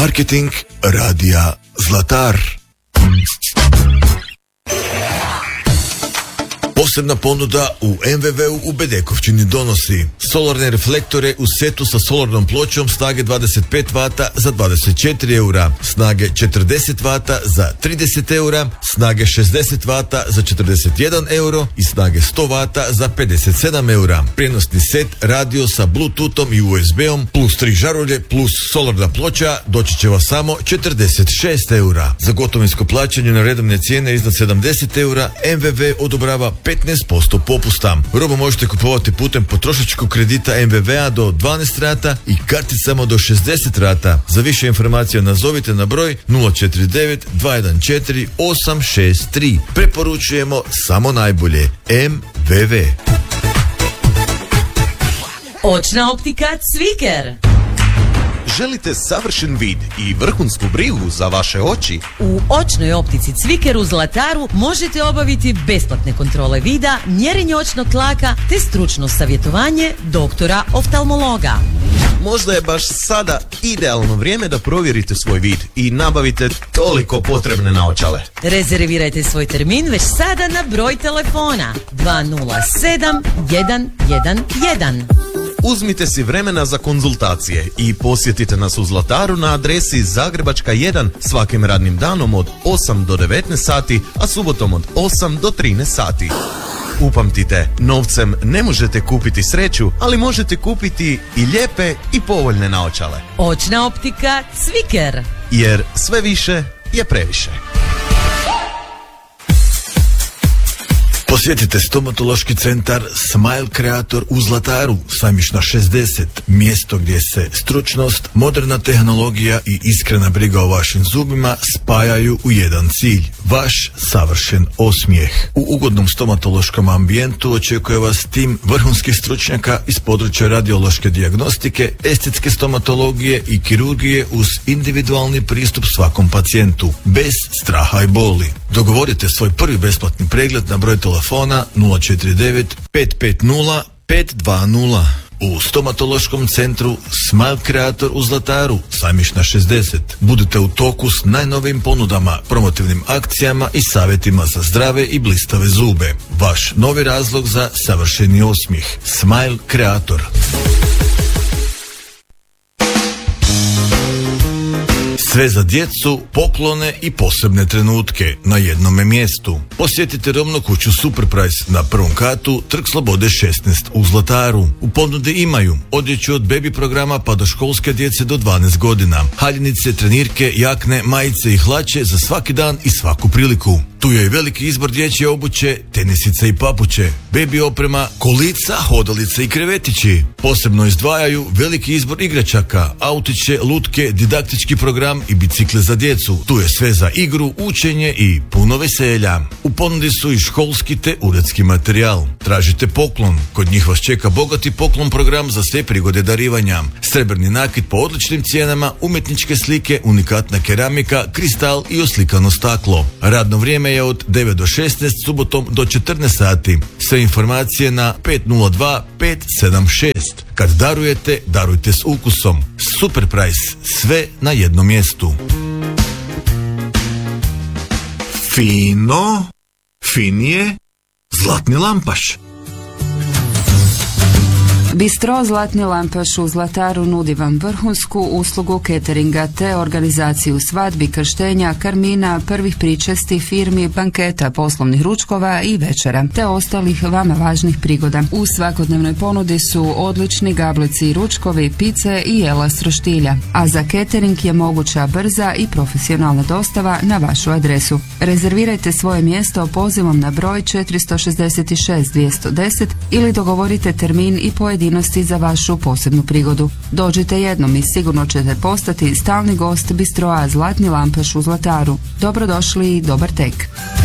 Marketing radija Zlatar. Posebna ponuda u MVV-u u Bedekovčini donosi solarne reflektore u setu sa solarnom pločom snage 25 W za 24 eura, snage 40 W za 30 eura, snage 60 W za 41 euro i snage 100 W za 57 eura. Prijenosni set radio sa Bluetoothom i USB-om plus 3 žarulje plus solarna ploča doći će vas samo 46 eura. Za gotovinsko plaćanje na redovne cijene iznad 70 eura MVV odobrava 15% popusta. Robu možete kupovati putem potrošačkog kredita MVV-a do 12 rata i karticama do 60 rata. Za više informacija nazovite na broj 049 214 863. Preporučujemo samo najbolje. MVV. Očna optika Cviker. Želite savršen vid i vrhunsku brigu za vaše oči? U očnoj optici Cviker u Zlataru možete obaviti besplatne kontrole vida, mjerenje očnog tlaka te stručno savjetovanje doktora oftalmologa. Možda je baš sada idealno vrijeme da provjerite svoj vid i nabavite toliko potrebne naočale. Rezervirajte svoj termin već sada na broj telefona 207 111. Uzmite si vremena za konzultacije i posjetite nas u Zlataru na adresi Zagrebačka 1 svakim radnim danom od 8 do 19 sati, a subotom od 8 do 13 sati. Upamtite, novcem ne možete kupiti sreću, ali možete kupiti i lijepe i povoljne naočale. Očna optika Cviker. Jer sve više je previše. Posjetite stomatološki centar Smile Creator u Zlataru, Sajmišna 60, mjesto gdje se stručnost, moderna tehnologija i iskrena briga o vašim zubima spajaju u jedan cilj, vaš savršen osmijeh. U ugodnom stomatološkom ambijentu očekuje vas tim vrhunskih stručnjaka iz područja radiološke dijagnostike, estetske stomatologije i kirurgije uz individualni pristup svakom pacijentu, bez straha i boli. Dogovorite svoj prvi besplatni pregled na broj telefona 049 550 520. U stomatološkom centru Smile Creator u Zlataru, Sajmišna 60. Budite u toku s najnovijim ponudama, promotivnim akcijama i savjetima za zdrave i blistave zube. Vaš novi razlog za savršeni osmijeh. Smile Creator. Sve za djecu, poklone i posebne trenutke na jednome mjestu. Posjetite robnu kuću Superprice na prvom katu, Trg Slobode 16 u Zlataru. U ponudi imaju odjeću od baby programa pa do školske djece do 12 godina, haljinice, trenirke, jakne, majice i hlače za svaki dan i svaku priliku. Tu je i veliki izbor dječje obuće, tenisice i papuče, baby oprema, kolica, hodalice i krevetići. Posebno izdvajaju veliki izbor igračaka, autiće, lutke, didaktički program i bicikle za djecu. Tu je sve za igru, učenje i puno veselja. U ponudi su i školski te uredski materijal. Tražite poklon. Kod njih vas čeka bogati poklon program za sve prigode darivanja. Srebrni nakit po odličnim cijenama, umjetničke slike, unikatna keramika, kristal i oslikano staklo. Radno vrijeme je od 9 do 16, subotom do 14 sati. Sve informacije na 502 576. Kad darujete, darujte s ukusom. Superprice, sve na jednom mjestu. Fino, finije, Zlatni Lampaš. Bistro Zlatni Lampaš u Zlataru nudi vam vrhunsku uslugu cateringa te organizaciju svadbi, krštenja, karmina, prvih pričesti, firmi, banketa, poslovnih ručkova i večera, te ostalih vama važnih prigoda. U svakodnevnoj ponudi su odlični gablici i ručkovi, pice i jela s roštilja, a za catering je moguća brza i profesionalna dostava na vašu adresu. Rezervirajte svoje mjesto pozivom na broj 466 210 ili dogovorite termin i pojedinosti za vašu posebnu prigodu. Dođite jednom i sigurno ćete postati stalni gost Bistroa Zlatni Lampaš u Zlataru. Dobrodošli i dobar tek.